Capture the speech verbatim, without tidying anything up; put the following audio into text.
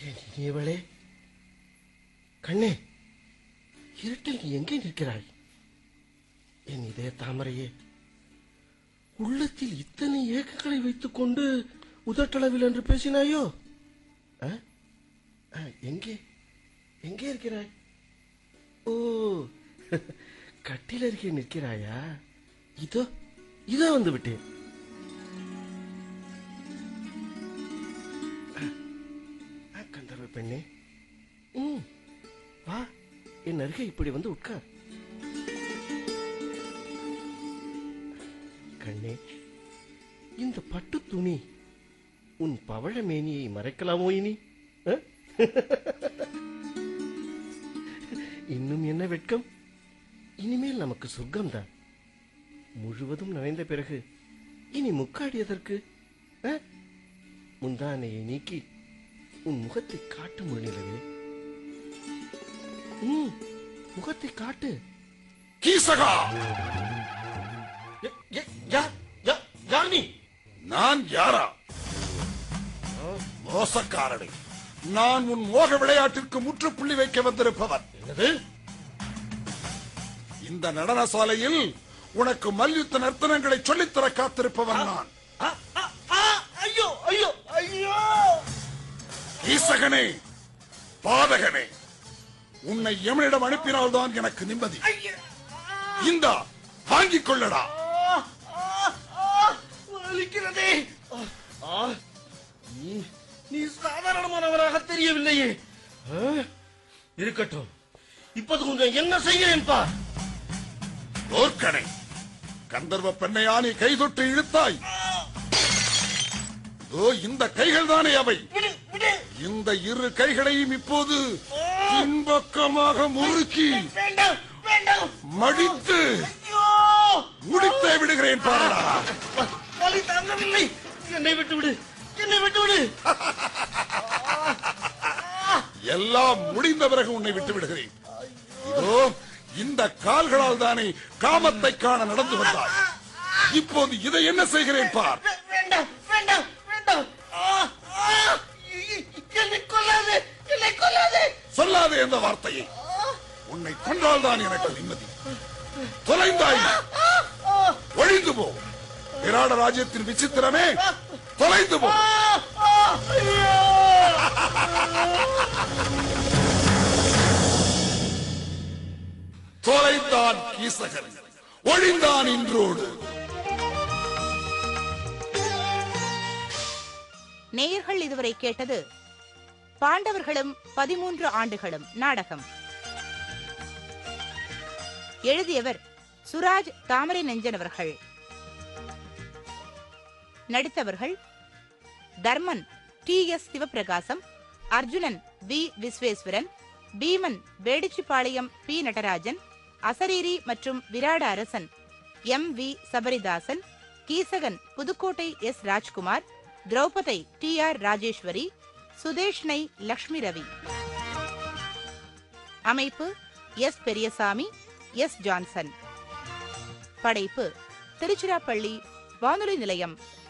இவளே கண்ணே, இருட்டில் நீ எங்கே நிற்கிறாய்? என் இதய தாமரையே, உள்ளத்தில் இத்தனை ஏக்கங்களை வைத்துக் கொண்டு உதட்டளவில் என்று பேசினாயோ? எங்கே எங்கே இருக்கிறாய்? ஓ, கட்டில் அருகே நிற்கிறாயா? இதோ இதோ வந்து விட்டேன். கந்தர்வ பெண்ணே, ம் வா, என் அருகே இப்படி வந்து உட்கார். கண்ணே, இந்த பட்டு துணி உன் பவழ மேனியை மறைக்கலாமோ இனி? இன்னும் என்ன வெட்கம்? இனிமேல் நமக்கு சொர்க்கம்தான். முழுவதும் நனைந்த பிறகு இனி முக்காடியதற்கு? முந்தானையை நீக்கி உன் முகத்தை காட்டு முன்னிலவே. ம், முகத்தை காட்டு. கீசகா, யார் நீ? நான் யாரா? மோசக்காரனை. நான் உன் மோக விளையாட்டிற்கு முற்றுப்புள்ளி வைக்க வந்திருப்பவர். இந்த நடன சாலையில் உனக்கு மல்யுத்த நர்த்தனங்களை சொல்லித்தர காத்திருப்பவன் நான். ஐயோ ஐயோ ஐயோ! கீசகனே, பாதகனே, உன்னை எமனிடம் அனுப்பினால்தான் எனக்கு நிம்மதி. இந்த வாங்கிக் கொள்ளடா. வலிக்கிறதே. நீ சாதாரணமானவராக தெரியவில்லையே. இருக்கட்டும், இப்போது கொஞ்சம் என்ன செய்கிறேன் பார். தோற்கனை, கந்தர்வ பெண்ணையா நீ கை தொட்டு இழுத்தாய்? இந்த கைகள் தானே அவை. இந்த இரு கைகளையும் இப்போது பின்பக்கமாக முறுக்கி மடித்து முடித்தே விடுகிறேன் பாரடா. வலி தாங்கவில்லை. என்னை விட்டு விடு, என்னை விட்டு விடு. எல்லாம் முடிந்த பிறகு உன்னை விட்டு விடுகிறேன். இதோ இந்த கால்களால் தானே காமத்தை காண நடந்து வந்தாய். இப்போது இதை என்ன செய்கிறேன் பார். வேண்டாம் வேண்டாம் வேண்டாம். என்னை கொல்லாதே, என்னை கொல்லாதே. சொல்லாதே என்ற வார்த்தையை. உன்னை கொன்றால் தான் எனக்கு நிம்மதி. தொலைந்தாய், ஒழிந்து போ. விராட ராஜ்யத்தின் விசித்திரமே, தொலைந்து போ. தொலைந்தான் கீசகன், ஒழிந்தான் இன்றோடு. நேயர்கள் இதுவரை கேட்டது பாண்டவர்களும் பதிமூன்று ஆண்டுகளும் நாடகம். எழுதியவர் சுராஜ் தாமரை நெஞ்சன் அவர்கள். நடித்தவர்கள் Dharman D S Sivaprakasam, Arjunan we Visweswaran, Bheeman Vedichipalayam B Natarajan, அசரீரி மற்றும் விராட அரசன் M V Sabaridasan, Kichaka Pudukkottai S Rajkumar, Draupadi D R Rajeswari, Sudeshnai Lakshmi Ravi. அமைப்பு எஸ் பெரியசாமி, எஸ் ஜான்சன். படைப்பு திருச்சிராப்பள்ளி வானொலி நிலையம்.